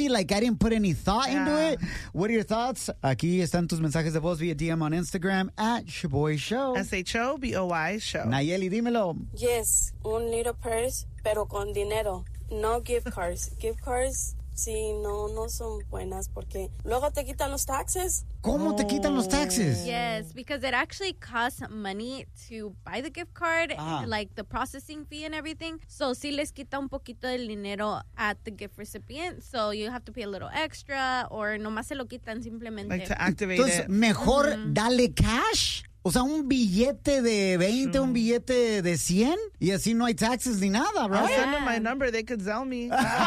crazy. Like, I didn't put any thought into it. What are your thoughts? Aquí están tus mensajes de voz via DM on Instagram at Shoboy Show. SHOBOY Show. Nayeli, dímelo. Yes, un little purse, pero con dinero. No gift cards. Gift cards, sí, no son buenas porque luego te quitan los taxes. ¿Cómo te quitan los taxes? Yes, because it actually costs money to buy the gift card, like the processing fee and everything. So sí les quita un poquito del dinero at the gift recipient. So you have to pay a little extra or nomás se lo quitan simplemente. Like to activate Entonces, it. mejor dale cash. O sea, un billete de 20, un billete de 100 y así no hay taxes ni nada, I'll right? send them my number. They could sell me.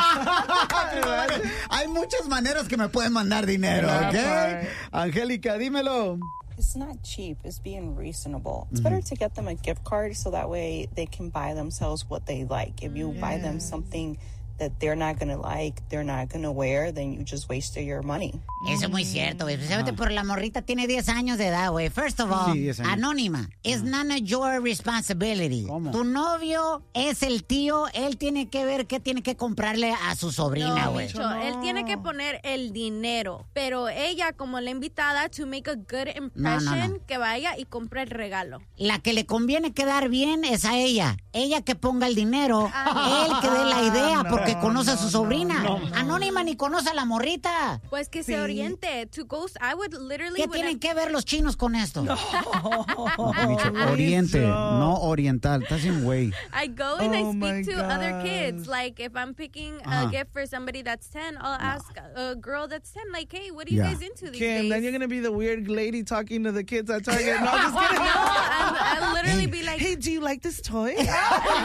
Hay muchas maneras que me pueden mandar dinero, ¿ok? Angélica, dímelo. It's not cheap. It's being reasonable. It's better to get them a gift card so that way they can buy themselves what they like. If you buy them something that they're not going to like, they're not going to wear, then you just wasted your money. Eso es muy cierto, güey. Especialmente por la morrita tiene 10 años de edad, güey. First of all, 10 años. anónima. It's none of your responsibility. ¿Cómo? Tu novio es el tío. Él tiene que ver qué tiene que comprarle a su sobrina, güey. Micho, él tiene que poner el dinero, pero ella como la invitada to make a good impression, que vaya y compre el regalo. La que le conviene quedar bien es a ella. Ella que ponga el dinero, él que dé la idea porque conoce a su sobrina. Anónima ni conoce a la morrita. Pues que se oriente. To ghost, I would literally... ¿Qué tienen que ver los chinos con esto? Bicho, oriente, no oriental. Estás en güey. I go and I speak to other kids. Like, if I'm picking a gift for somebody that's 10, I'll ask a girl that's 10, like, hey, what are you guys into these Kim, days? then you're going to be the weird lady talking to the kids at Target. No, just kidding. I'll literally be like... Hey, do you like this toy? No,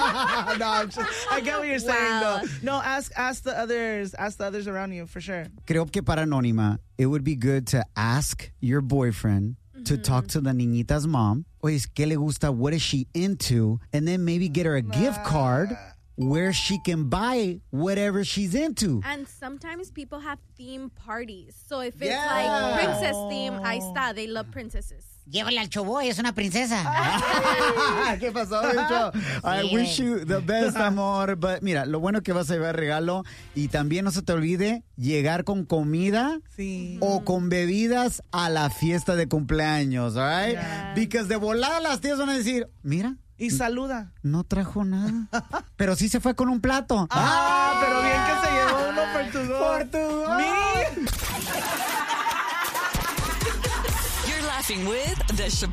I get what you're saying, though. No, ask the others. Ask the others around you, for sure. Creo que para Anónima, it would be good to ask your boyfriend to talk to the niñita's mom. Oye, ¿qué le gusta? What is she into? And then maybe get her a gift card where she can buy whatever she's into. And sometimes people have theme parties. So if it's like princess theme, ahí está. They love princesses. Llévale al Choboy, es una princesa. ¿Qué pasó, bicho? I wish you the best, amor. But mira, lo bueno que vas a llevar regalo y también no se te olvide llegar con comida o con bebidas a la fiesta de cumpleaños, all right? Yeah. Because de volada las tías van a decir, mira. Y saluda. No trajo nada. Pero sí se fue con un plato. Pero bien que se llevó uno por tu dos. Por tu dos. You're laughing with the